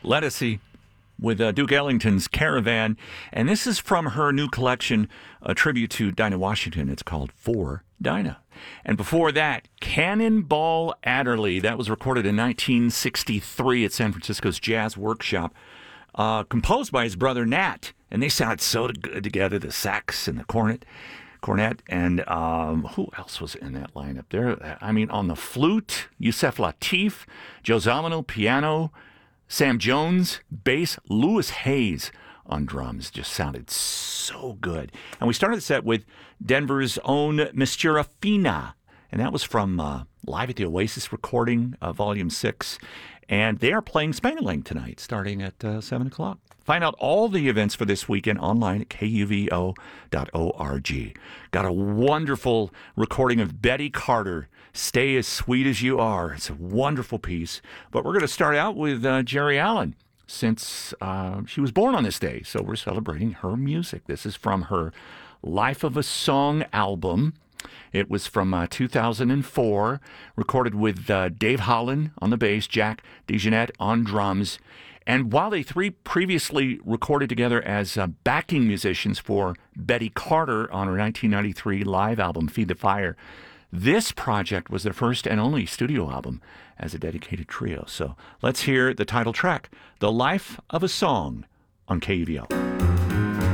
Lettucey with Duke Ellington's Caravan. And this is from her new collection, a tribute to Dinah Washington. It's called For Dinah. And before that, Cannonball Adderley. That was recorded in 1963 at San Francisco's Jazz Workshop, composed by his brother Nat. And they sounded so good together, the sax and the cornet. And who else was in that lineup there? I mean, on the flute, Yusef Lateef, Joe Zawinul, piano, Sam Jones, bass, Louis Hayes on drums. Just sounded so good. And we started the set with Denver's own Mistura Fina, and that was from Live at the Oasis recording, Volume 6. And they are playing Spangalang tonight, starting at 7 o'clock. Find out all the events for this weekend online at kuvo.org. Got a wonderful recording of Betty Carter, Stay as Sweet as You Are. It's a wonderful piece. But we're going to start out with Jerry Allen, since she was born on this day. So we're celebrating her music. This is from her Life of a Song album. It was from 2004, recorded with Dave Holland on the bass, Jack DeJohnette on drums. And while they three previously recorded together as backing musicians for Betty Carter on her 1993 live album, Feed the Fire, this project was their first and only studio album as a dedicated trio. So let's hear the title track, The Life of a Song, on KUVO.